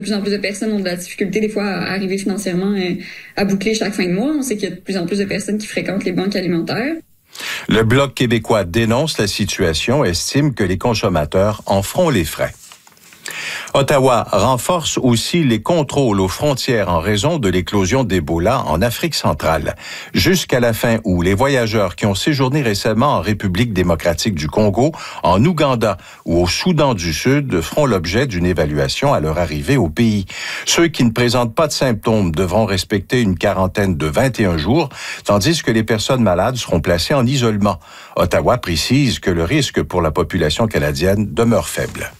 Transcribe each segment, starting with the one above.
De plus en plus de personnes ont de la difficulté des fois à arriver financièrement à boucler chaque fin de mois. On sait qu'il y a de plus en plus de personnes qui fréquentent les banques alimentaires. Le Bloc québécois dénonce la situation et estime que les consommateurs en feront les frais. Ottawa renforce aussi les contrôles aux frontières en raison de l'éclosion d'Ebola en Afrique centrale. Jusqu'à la fin août, les voyageurs qui ont séjourné récemment en République démocratique du Congo, en Ouganda ou au Soudan du Sud feront l'objet d'une évaluation à leur arrivée au pays. Ceux qui ne présentent pas de symptômes devront respecter une quarantaine de 21 jours, tandis que les personnes malades seront placées en isolement. Ottawa précise que le risque pour la population canadienne demeure faible.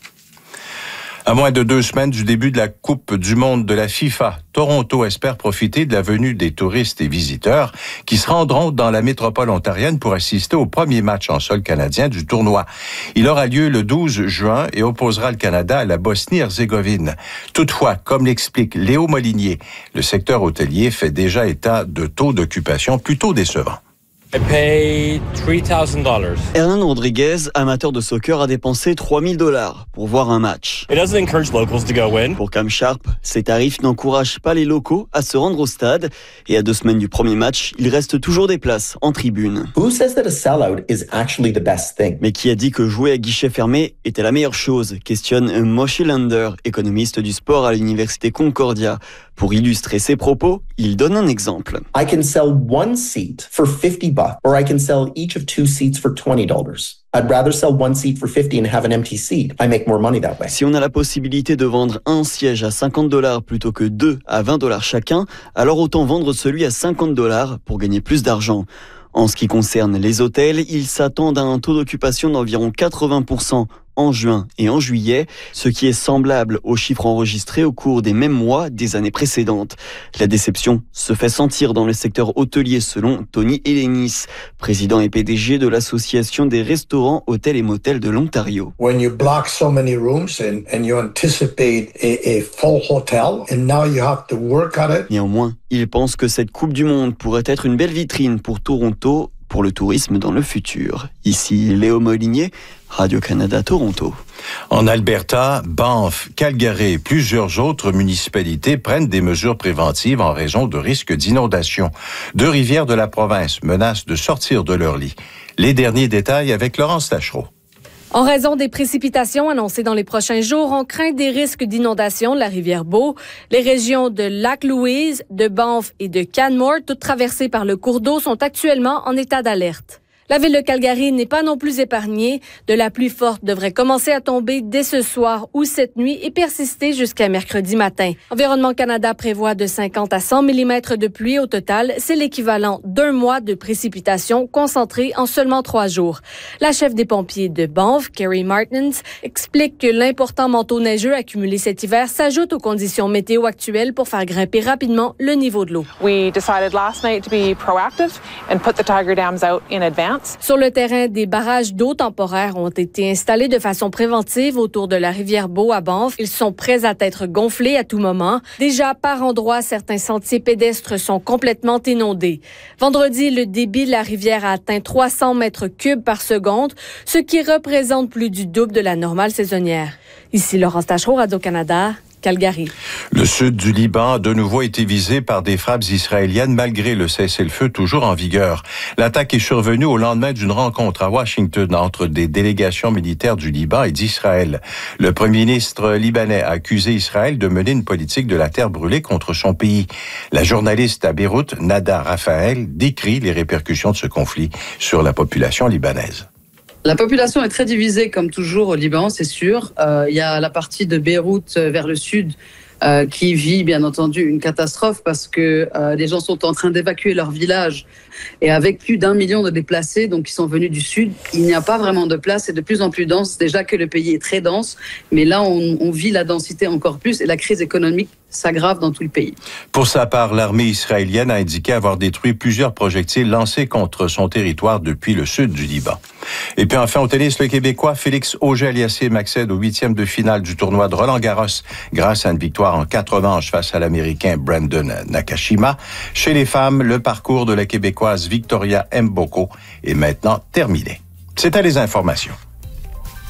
À moins de 2 semaines du début de la Coupe du monde de la FIFA, Toronto espère profiter de la venue des touristes et visiteurs qui se rendront dans la métropole ontarienne pour assister au premier match en sol canadien du tournoi. Il aura lieu le 12 juin et opposera le Canada à la Bosnie-Herzégovine. Toutefois, comme l'explique Léo Molinier, le secteur hôtelier fait déjà état de taux d'occupation plutôt décevants. I paid $3,000. Hernan Rodriguez, amateur de soccer, a dépensé $3,000 pour voir un match. It doesn't encourage locals to go in. Pour Cam Sharp, ces tarifs n'encouragent pas les locaux à se rendre au stade. Et à 2 semaines du premier match, il reste toujours des places en tribune. Who says that a sellout is actually the best thing? Mais qui a dit que jouer à guichet fermé était la meilleure chose? Questionne Moshe Lander, économiste du sport à l'université Concordia. Pour illustrer ses propos, il donne un exemple. I can sell one seat for $50, or I can sell each of 2 seats for $20. I'd rather sell one seat for $50 and have an empty seat. I make more money that way. Si on a la possibilité de vendre un siège à $50 plutôt que 2 à $20 chacun, alors autant vendre celui à $50 pour gagner plus d'argent. En ce qui concerne les hôtels, ils s'attendent à un taux d'occupation d'environ 80% en juin et en juillet, ce qui est semblable aux chiffres enregistrés au cours des mêmes mois des années précédentes. La déception se fait sentir dans le secteur hôtelier selon Tony Elenis, président et PDG de l'Association des restaurants, hôtels et motels de l'Ontario. When you block so many rooms and you anticipate a full hotel and now you have to work at it. Néanmoins, il pense que cette Coupe du Monde pourrait être une belle vitrine pour Toronto, pour le tourisme dans le futur. Ici Léo Molinier, Radio-Canada Toronto. En Alberta, Banff, Calgary et plusieurs autres municipalités prennent des mesures préventives en raison de risques d'inondation. 2 rivières de la province menacent de sortir de leur lit. Les derniers détails avec Laurence Tachereau. En raison des précipitations annoncées dans les prochains jours, on craint des risques d'inondation de la rivière Bow. Les régions de Lac-Louise, de Banff et de Canmore, toutes traversées par le cours d'eau, sont actuellement en état d'alerte. La ville de Calgary n'est pas non plus épargnée. De la pluie forte devrait commencer à tomber dès ce soir ou cette nuit et persister jusqu'à mercredi matin. Environnement Canada prévoit de 50 à 100 mm de pluie au total. C'est l'équivalent d'1 mois de précipitations concentrées en seulement 3 jours. La chef des pompiers de Banff, Kerry Martins, explique que l'important manteau neigeux accumulé cet hiver s'ajoute aux conditions météo actuelles pour faire grimper rapidement le niveau de l'eau. We decided last night to be proactive and put the Tiger dams out in advance. Sur le terrain, des barrages d'eau temporaires ont été installés de façon préventive autour de la rivière Bow à Banff. Ils sont prêts à être gonflés à tout moment. Déjà, par endroits, certains sentiers pédestres sont complètement inondés. Vendredi, le débit de la rivière a atteint 300 mètres cubes par seconde, ce qui représente plus du double de la normale saisonnière. Ici Laurence Tachereau, Radio-Canada. Calgary. Le sud du Liban a de nouveau été visé par des frappes israéliennes malgré le cessez-le-feu toujours en vigueur. L'attaque est survenue au lendemain d'une rencontre à Washington entre des délégations militaires du Liban et d'Israël. Le premier ministre libanais a accusé Israël de mener une politique de la terre brûlée contre son pays. La journaliste à Beyrouth, Nada Raphaël, décrit les répercussions de ce conflit sur la population libanaise. La population est très divisée, comme toujours au Liban, c'est sûr. Il y a la partie de Beyrouth vers le sud qui vit, bien entendu, une catastrophe parce que les gens sont en train d'évacuer leur village. Et avec plus d'1 million de déplacés, donc qui sont venus du sud, il n'y a pas vraiment de place. C'est de plus en plus dense. Déjà que le pays est très dense, mais là, on vit la densité encore plus et la crise économique s'aggrave dans tout le pays. Pour sa part, l'armée israélienne a indiqué avoir détruit plusieurs projectiles lancés contre son territoire depuis le sud du Liban. Et puis enfin, au tennis, le Québécois Félix Auger-Aliassime accède au 8e de finale du tournoi de Roland-Garros grâce à une victoire en 4 manches face à l'Américain Brandon Nakashima. Chez les femmes, le parcours de la Québécoise Victoria Mboko est maintenant terminé. C'était les informations.